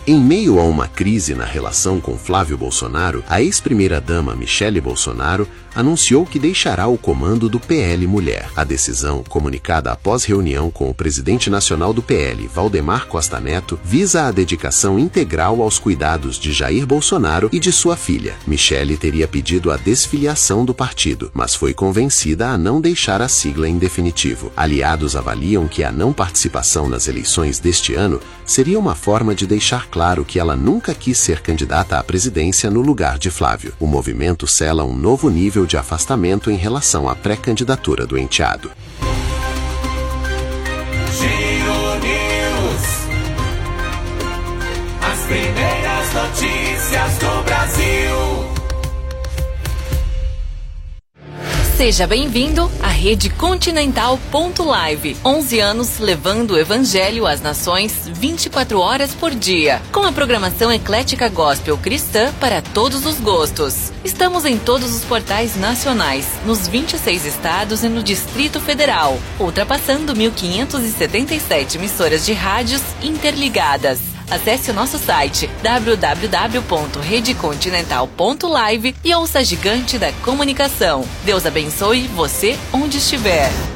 Em meio a uma crise na relação com Flávio Bolsonaro, a ex-primeira-dama Michele Bolsonaro anunciou que deixará o comando do PL Mulher. A decisão, comunicada após reunião com o presidente nacional do PL, Valdemar Costa Neto, visa a dedicação integral aos cuidados de Jair Bolsonaro e de sua filha. Michele teria pedido a desfiliação do partido, mas foi convencida a não deixar a sigla em definitivo. Aliados avaliam que a não participação nas eleições deste ano seria uma forma de deixar claro que ela nunca quis ser candidata à presidência no lugar de Flávio. O movimento sela um novo nível de afastamento em relação à pré-candidatura do enteado. Giro News. As primeiras notícias do Brasil. Seja bem-vindo à Rede Continental.live. 11 anos levando o Evangelho às nações 24 horas por dia. Com a programação eclética gospel cristã para todos os gostos. Estamos em todos os portais nacionais, nos 26 estados e no Distrito Federal, ultrapassando 1.577 emissoras de rádios interligadas. Acesse o nosso site www.redecontinental.live e ouça a gigante da comunicação. Deus abençoe você onde estiver.